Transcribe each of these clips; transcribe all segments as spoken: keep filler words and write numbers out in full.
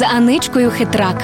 з Аничкою Хитрак.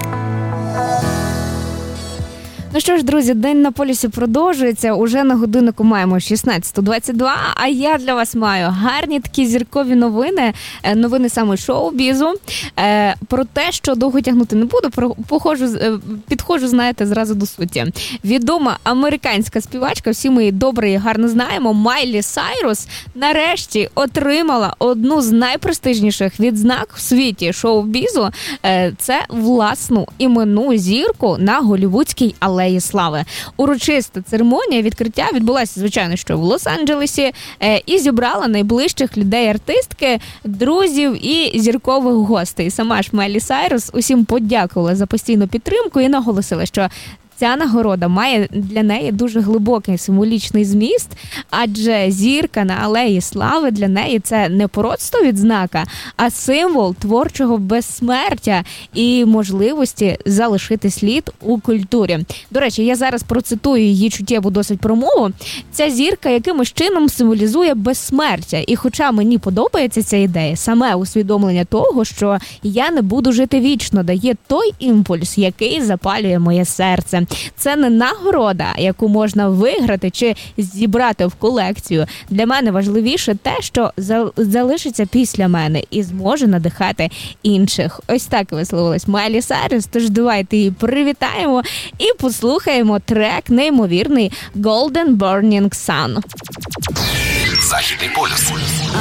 Ну що ж, друзі, День на полюсі продовжується. Уже на годиннику маємо шістнадцята двадцять два, а я для вас маю гарні такі зіркові новини, новини саме шоу-бізу. Про те, що довго тягнути не буду, походжу, підходжу, знаєте, зразу до суті. Відома американська співачка, всі ми її добре і гарно знаємо, Майлі Сайрус, нарешті отримала одну з найпрестижніших відзнак в світі шоу-бізу. Це власну іменну зірку на голлівудській алеї слави. Урочиста церемонія відкриття відбулася, звичайно, що в Лос-Анджелесі, і зібрала найближчих людей артистки, друзів і зіркових гостей. Сама ж Майлі Сайрус усім подякувала за постійну підтримку і наголосила, що ця нагорода має для неї дуже глибокий символічний зміст, адже зірка на алеї слави для неї це не просто відзнака, а символ творчого безсмертя і можливості залишити слід у культурі. До речі, я зараз процитую її чуттєву досить промову. Ця зірка якимось чином символізує безсмертя. І хоча мені подобається ця ідея, саме усвідомлення того, що я не буду жити вічно, дає той імпульс, який запалює моє серце. Це не нагорода, яку можна виграти чи зібрати в колекцію. Для мене важливіше те, що залишиться після мене і зможе надихати інших. Ось так висловилась Майлі Сайрус, тож давайте її привітаємо і послухаємо трек неймовірний Golden Burning Sun. Західний полюс.